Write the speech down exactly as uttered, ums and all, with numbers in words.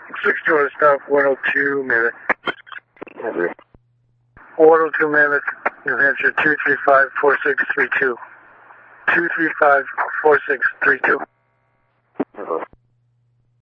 six two on stop, one oh two Mammoth. one oh two Mammoth, New Hampshire, two three five four six three two. two three five four six three two.